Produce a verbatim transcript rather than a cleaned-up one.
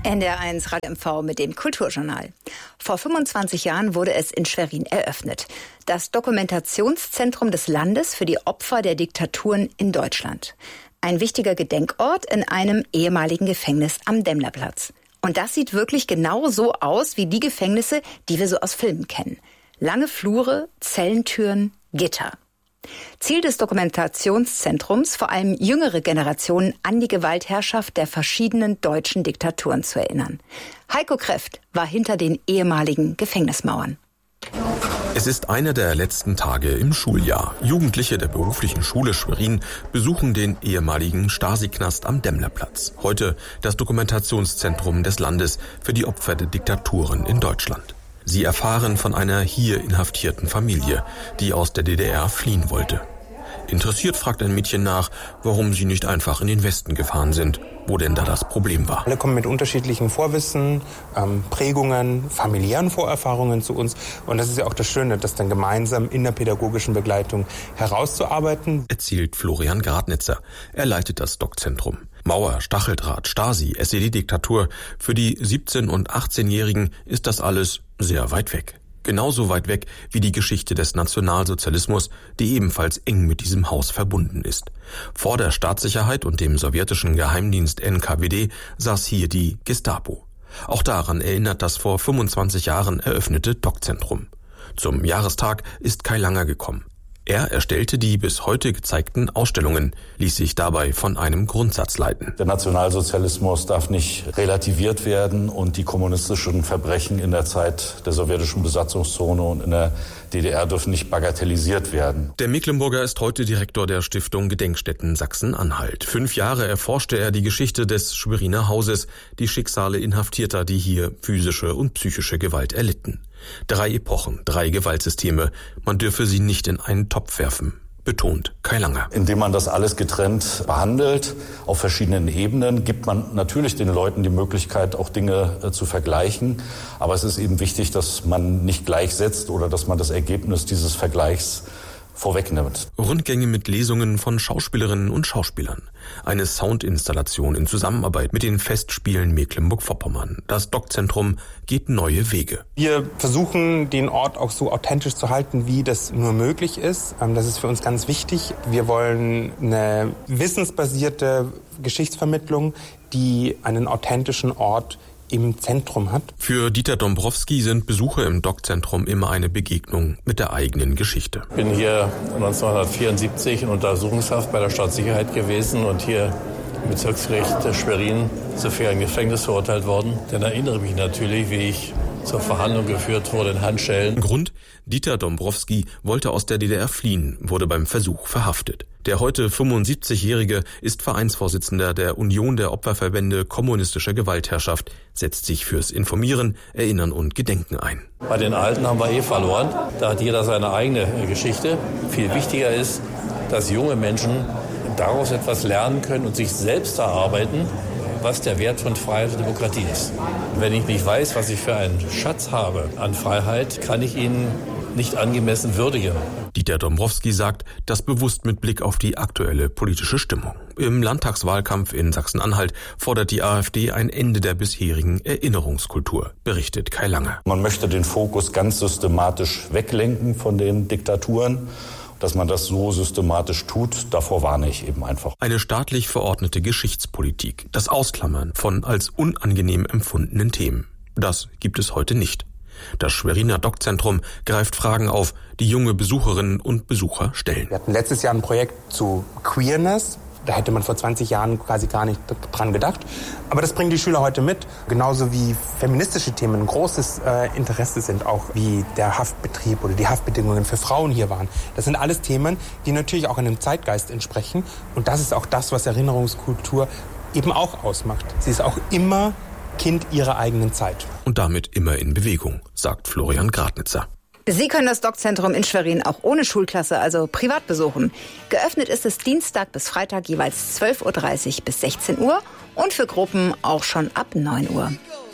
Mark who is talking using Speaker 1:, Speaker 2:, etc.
Speaker 1: N D R eins Radio M V mit dem Kulturjournal. Vor fünfundzwanzig Jahren wurde es in Schwerin eröffnet. Das Dokumentationszentrum des Landes für die Opfer der Diktaturen in Deutschland. Ein wichtiger Gedenkort in einem ehemaligen Gefängnis am Demmlerplatz. Und das sieht wirklich genau so aus wie die Gefängnisse, die wir so aus Filmen kennen. Lange Flure, Zellentüren, Gitter. Ziel des Dokumentationszentrums, vor allem jüngere Generationen an die Gewaltherrschaft der verschiedenen deutschen Diktaturen zu erinnern. Heiko Kräft war hinter den ehemaligen Gefängnismauern.
Speaker 2: Es ist einer der letzten Tage im Schuljahr. Jugendliche der beruflichen Schule Schwerin besuchen den ehemaligen Stasi-Knast am Demmlerplatz. Heute das Dokumentationszentrum des Landes für die Opfer der Diktaturen in Deutschland. Sie erfahren von einer hier inhaftierten Familie, die aus der D D R fliehen wollte. Interessiert fragt ein Mädchen nach, warum sie nicht einfach in den Westen gefahren sind, wo denn da das Problem war.
Speaker 3: Alle kommen mit unterschiedlichen Vorwissen, ähm, Prägungen, familiären Vorerfahrungen zu uns. Und das ist ja auch das Schöne, das dann gemeinsam in der pädagogischen Begleitung herauszuarbeiten.
Speaker 2: Erzählt Florian Gradnitzer. Er leitet das Doc-Zentrum. Mauer, Stacheldraht, Stasi, S E D-Diktatur. Für die siebzehn- und achtzehnjährigen ist das alles sehr weit weg. Genauso weit weg wie die Geschichte des Nationalsozialismus, die ebenfalls eng mit diesem Haus verbunden ist. Vor der Staatssicherheit und dem sowjetischen Geheimdienst N K W D saß hier die Gestapo. Auch daran erinnert das vor fünfundzwanzig Jahren eröffnete Doc-Zentrum. Zum Jahrestag ist Kai Langer gekommen. Er erstellte die bis heute gezeigten Ausstellungen, ließ sich dabei von einem Grundsatz leiten.
Speaker 4: Der Nationalsozialismus darf nicht relativiert werden und die kommunistischen Verbrechen in der Zeit der sowjetischen Besatzungszone und in der D D R dürfen nicht bagatellisiert werden.
Speaker 2: Der Mecklenburger ist heute Direktor der Stiftung Gedenkstätten Sachsen-Anhalt. Fünf Jahre erforschte er die Geschichte des Schweriner Hauses, die Schicksale Inhaftierter, die hier physische und psychische Gewalt erlitten. Drei Epochen, drei Gewaltsysteme. Man dürfe sie nicht in einen Topf werfen, betont Kai Langer.
Speaker 4: Indem man das alles getrennt behandelt, auf verschiedenen Ebenen, gibt man natürlich den Leuten die Möglichkeit, auch Dinge äh, zu vergleichen. Aber es ist eben wichtig, dass man nicht gleichsetzt oder dass man das Ergebnis dieses Vergleichs vorwegnimmt.
Speaker 2: Rundgänge mit Lesungen von Schauspielerinnen und Schauspielern. Eine Soundinstallation in Zusammenarbeit mit den Festspielen Mecklenburg-Vorpommern. Das Doc-Zentrum geht neue Wege.
Speaker 3: Wir versuchen, den Ort auch so authentisch zu halten, wie das nur möglich ist. Das ist für uns ganz wichtig. Wir wollen eine wissensbasierte Geschichtsvermittlung, die einen authentischen Ort im Zentrum hat.
Speaker 2: Für Dieter Dombrowski sind Besuche im Doc-Zentrum immer eine Begegnung mit der eigenen Geschichte.
Speaker 5: Ich bin hier neunzehnhundertvierundsiebzig in Untersuchungshaft bei der Staatssicherheit gewesen und hier im Bezirksgericht Schwerin zu vier Jahren Gefängnis verurteilt worden. Dann erinnere mich natürlich, wie ich zur Verhandlung geführt wurde in Handschellen.
Speaker 2: Grund: Dieter Dombrowski wollte aus der D D R fliehen, wurde beim Versuch verhaftet. Der heute fünfundsiebzigjährige ist Vereinsvorsitzender der Union der Opferverbände kommunistischer Gewaltherrschaft, setzt sich fürs Informieren, Erinnern und Gedenken ein.
Speaker 5: Bei den Alten haben wir eh verloren. Da hat jeder seine eigene Geschichte. Viel wichtiger ist, dass junge Menschen daraus etwas lernen können und sich selbst erarbeiten, was der Wert von Freiheit und Demokratie ist. Wenn ich nicht weiß, was ich für einen Schatz habe an Freiheit, kann ich ihn nicht angemessen würdigen.
Speaker 2: Dieter Dombrowski sagt, das bewusst mit Blick auf die aktuelle politische Stimmung. Im Landtagswahlkampf in Sachsen-Anhalt fordert die AfD ein Ende der bisherigen Erinnerungskultur, berichtet Kai Langer.
Speaker 4: Man möchte den Fokus ganz systematisch weglenken von den Diktaturen. Dass man das so systematisch tut, davor warne ich eben einfach.
Speaker 2: Eine staatlich verordnete Geschichtspolitik, das Ausklammern von als unangenehm empfundenen Themen. Das gibt es heute nicht. Das Schweriner Doc-Zentrum greift Fragen auf, die junge Besucherinnen und Besucher stellen.
Speaker 3: Wir hatten letztes Jahr ein Projekt zu Queerness. Da hätte man vor zwanzig Jahren quasi gar nicht dran gedacht. Aber das bringen die Schüler heute mit. Genauso wie feministische Themen ein großes äh, Interesse sind, auch wie der Haftbetrieb oder die Haftbedingungen für Frauen hier waren. Das sind alles Themen, die natürlich auch einem Zeitgeist entsprechen. Und das ist auch das, was Erinnerungskultur eben auch ausmacht. Sie ist auch immer Kind ihrer eigenen Zeit.
Speaker 2: Und damit immer in Bewegung, sagt Florian Gradnitzer.
Speaker 1: Sie können das Doc-Zentrum in Schwerin auch ohne Schulklasse, also privat besuchen. Geöffnet ist es Dienstag bis Freitag jeweils zwölf Uhr dreißig bis sechzehn Uhr und für Gruppen auch schon ab neun Uhr.